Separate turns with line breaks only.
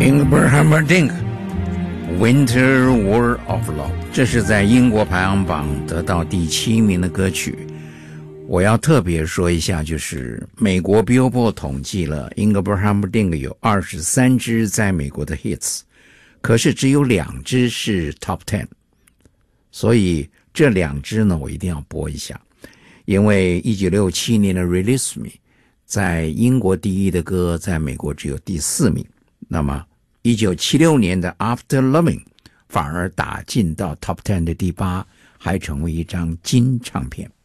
Ingrid Hammerdinck Winter War of Love， 这是在英国排行榜得到第7名的歌曲。我要特别说一下，就是美国 Billboard 统计了 Ingrid Hammerdinck 有23支在美国的 hits， 可是只有2支是 Top 10， 所以这2支呢我一定要播一下。因为1967年的 Release Me 在英国第1的歌在美国只有第4名，那么1976年的 After Loving 反而打进到 Top 10的第8，还成为一张金唱片。